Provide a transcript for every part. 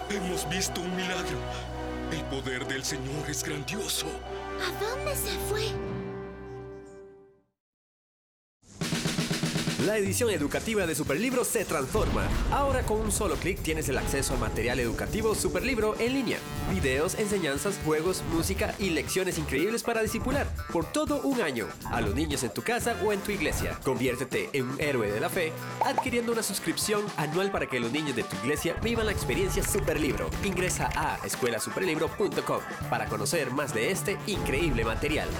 Hemos visto un milagro. El poder del Señor es grandioso. ¿A dónde se fue? La edición educativa de Superlibro se transforma. Ahora con un solo clic tienes el acceso al material educativo Superlibro en línea. Videos, enseñanzas, juegos, música y lecciones increíbles para discipular por todo un año a los niños en tu casa o en tu iglesia. Conviértete en un héroe de la fe adquiriendo una suscripción anual para que los niños de tu iglesia vivan la experiencia Superlibro. Ingresa a escuelasuperlibro.com para conocer más de este increíble material.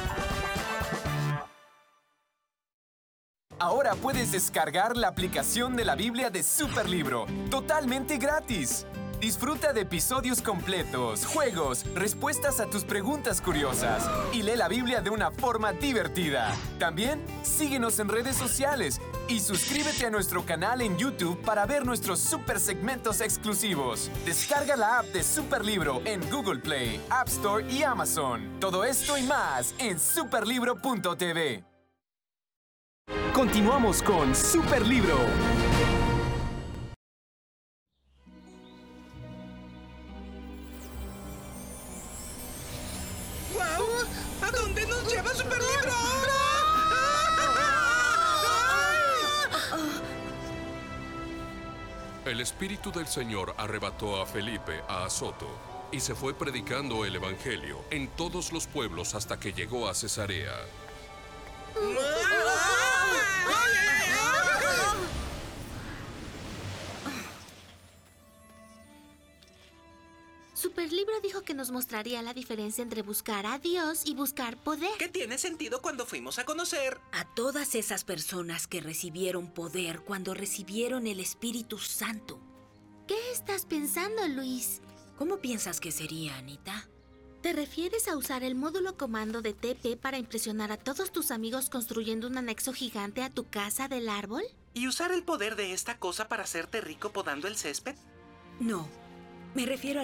Ahora puedes descargar la aplicación de la Biblia de Superlibro, totalmente gratis. Disfruta de episodios completos, juegos, respuestas a tus preguntas curiosas y lee la Biblia de una forma divertida. También síguenos en redes sociales y suscríbete a nuestro canal en YouTube para ver nuestros super segmentos exclusivos. Descarga la app de Superlibro en Google Play, App Store y Amazon. Todo esto y más en superlibro.tv. Continuamos con Superlibro. ¡Guau! ¿A dónde nos lleva Superlibro ahora? El Espíritu del Señor arrebató a Felipe a Azoto y se fue predicando el Evangelio en todos los pueblos hasta que llegó a Cesarea. Superlibro dijo que nos mostraría la diferencia entre buscar a Dios y buscar poder. ¿Qué tiene sentido cuando fuimos a conocer A todas esas personas que recibieron poder cuando recibieron el Espíritu Santo. ¿Qué estás pensando, Luis? ¿Cómo piensas que sería, Anita? ¿Te refieres a usar el módulo comando de TP para impresionar a todos tus amigos construyendo un anexo gigante a tu casa del árbol? y usar el poder de esta cosa para hacerte rico podando el césped? No, me refiero